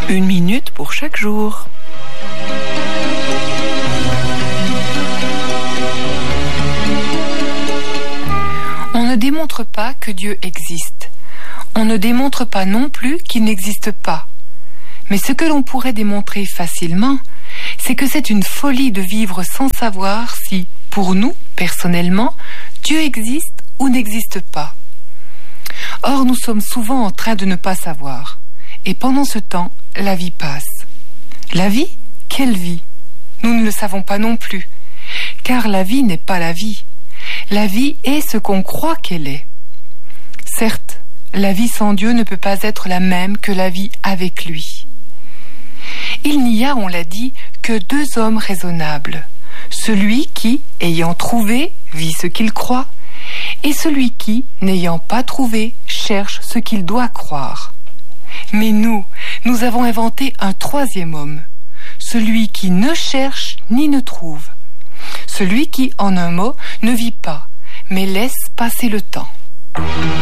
1 minute pour chaque jour. On ne démontre pas que Dieu existe. On ne démontre pas non plus qu'il n'existe pas. Mais ce que l'on pourrait démontrer facilement, c'est que c'est une folie de vivre sans savoir si, pour nous, personnellement, Dieu existe ou n'existe pas. Or, nous sommes souvent en train de ne pas savoir. Et pendant ce temps, la vie passe. La vie ? Quelle vie ? Nous ne le savons pas non plus. Car la vie n'est pas la vie. La vie est ce qu'on croit qu'elle est. Certes, la vie sans Dieu ne peut pas être la même que la vie avec lui. Il n'y a, on l'a dit, que 2 hommes raisonnables. Celui qui, ayant trouvé, vit ce qu'il croit, et celui qui, n'ayant pas trouvé, cherche ce qu'il doit croire. Mais nous avons inventé un 3e homme, celui qui ne cherche ni ne trouve, celui qui, en un mot, ne vit pas, mais laisse passer le temps.